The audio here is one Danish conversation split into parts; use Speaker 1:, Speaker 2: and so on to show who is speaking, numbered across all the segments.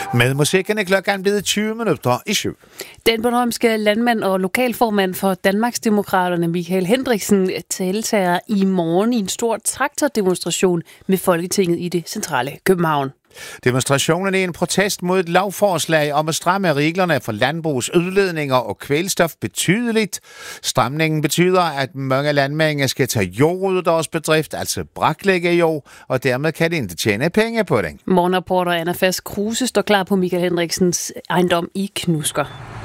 Speaker 1: Med musikken er klokken blevet 20 minutter i 7.
Speaker 2: Den bornholmske landmand og lokalformand for Danmarksdemokraterne, Michael Hendriksen, deltager i morgen i en stor traktordemonstration med Folketinget i det centrale København.
Speaker 1: Demonstrationen er en protest mod et lovforslag om at stramme reglerne for landbrugs udledninger og kvælstof betydeligt. Stramningen betyder, at mange landmænd skal tage jord ud af deres bedrift, altså braklægge jord, og dermed kan de ikke tjene penge på det.
Speaker 2: Morgenreporter Anna Fast Kruse står klar på Michael Hendriksens ejendom i Knusker.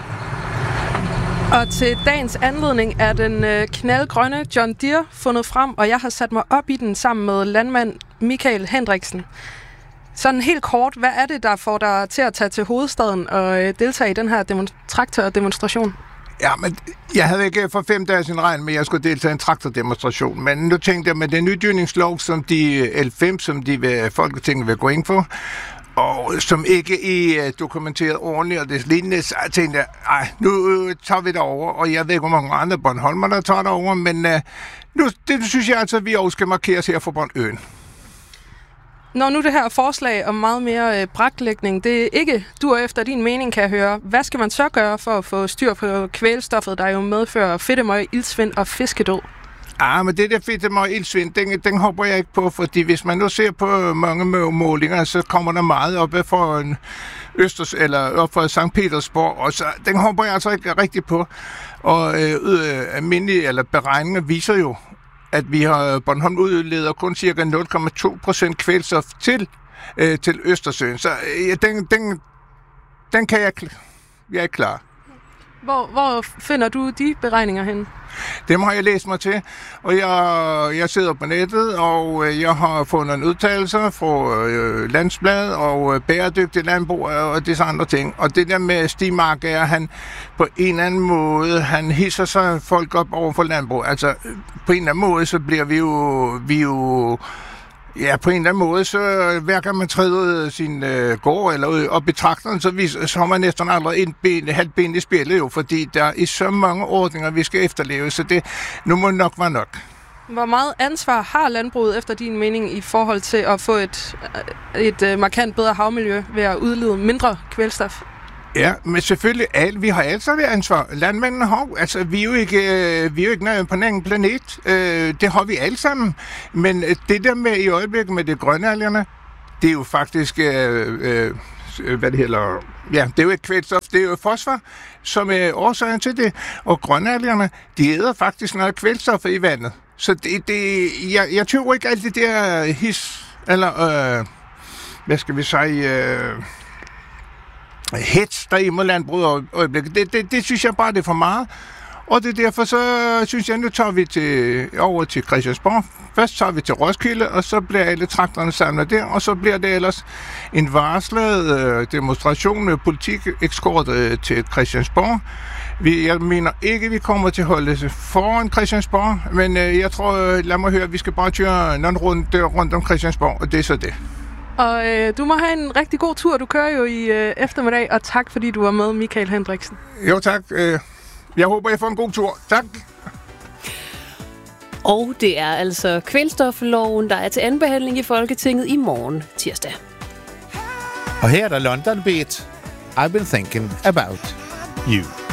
Speaker 3: Og til dagens anledning er den knaldgrønne John Deere fundet frem, og jeg har sat mig op i den sammen med landmand Michael Hendriksen. Sådan helt kort, hvad er det, der får dig til at tage til hovedstaden og deltage i den her traktordemonstration?
Speaker 4: Ja, men jeg havde ikke for 5 dage siden regnet med, at jeg skulle deltage i en traktordemonstration. Men nu tænkte jeg, med den nye dyrkningslov, som de L5, som Folketinget vil gå ind for, og som ikke er dokumenteret ordentligt og det lignende, så tænkte jeg, nu tager vi det over, og jeg ved ikke, hvor mange andre Bornholmer, der tager det over, men nu det synes jeg altså, at vi også skal markeres her for Bornøen.
Speaker 3: Når nu det her forslag om meget mere braklægning, det ikke dur efter din mening, kan jeg høre. Hvad skal man så gøre for at få styr på kvælstoffet, der jo medfører fedtemøg, iltsvind og fiskedød?
Speaker 4: Men det der fedtemøg og iltsvind, den hopper jeg ikke på, fordi hvis man nu ser på mange målinger, så kommer der meget op fra op fra St. Petersborg, og så den hopper jeg altså ikke rigtig på. Og almindelige beregninger viser jo, at vi har Bornholm udleder kun ca. 0,2% kvælstof til Østersøen. Så den kan jeg er ikke klar.
Speaker 3: Hvor finder du de beregninger hen?
Speaker 4: Dem har jeg læst mig til, og jeg sidder på nettet, og jeg har fundet en udtalelse fra Landsbladet og bæredygtig landbrug og disse andre ting. Og det der med Stig Mark er, han på en eller anden måde, han hisser sig folk op over for landbrug. Altså på en eller anden måde, så bliver vi jo ja, på en eller anden måde, så hver gang man træder sin gård eller op i traktoren, så har man næsten aldrig halvt ben i spillet jo, fordi der er så mange ordninger, vi skal efterleve, så nu må det nok være nok.
Speaker 3: Hvor meget ansvar har landbruget efter din mening i forhold til at få et markant bedre havmiljø ved at udlede mindre kvælstof?
Speaker 4: Ja, men selvfølgelig, vi har alle sammen ansvar. Landmændene har, altså vi er jo ikke nede på en anden planet. Det har vi alle sammen. Men det der med i øjeblikket med de grønalgerne, det er jo faktisk, hvad det hedder, ja, det er jo et kvælstof, det er jo fosfor, som er årsagen til det. Og grønalgerne, de æder faktisk noget kvælstof i vandet. Så jeg tror ikke alt det der eller hvad skal vi sige, hets, der er imod landbruget og øjeblikket. Det synes jeg bare, det er for meget. Og det er derfor, så synes jeg, nu tager vi over til Christiansborg. Først tager vi til Roskilde, og så bliver alle traktorerne samlet der, og så bliver det ellers en varslet demonstration med politikekskort til Christiansborg. Jeg mener ikke, vi kommer til at holde foran Christiansborg, men jeg tror, lad mig høre, vi skal bare køre nogle rundt om Christiansborg, og det er så det.
Speaker 3: Og du må have en rigtig god tur. Du kører jo i eftermiddag, og tak fordi du var med, Michael Hendriksen.
Speaker 4: Jo, tak. Jeg håber, jeg får en god tur. Tak.
Speaker 2: Og det er altså kvælstofloven, der er til andenbehandling i Folketinget i morgen tirsdag.
Speaker 1: Og her er der London Beat. I've been thinking about you.